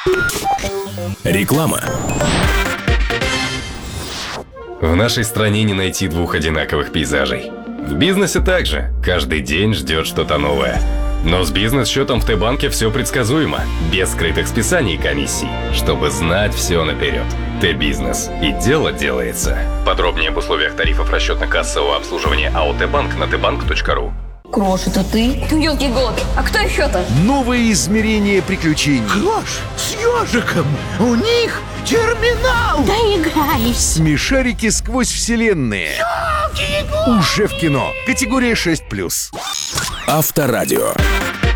Реклама. В нашей стране не найти двух одинаковых пейзажей. В бизнесе также. Каждый день ждет что-то новое. Но с бизнес-счетом в Т-банке все предсказуемо, без скрытых списаний и комиссий, чтобы знать все наперед. Т-бизнес. И дело делается. Подробнее об условиях тарифов расчетно-кассового обслуживания АО Т-банк на tbank.ru. Крош, это ты? Ну, елки-голки, а кто еще-то? Новые измерения приключений. Крош, с ежиком! У них терминал! Доигрались. Смешарики сквозь вселенные. Елки-иголки! Уже в кино. Категория 6+. Авторадио.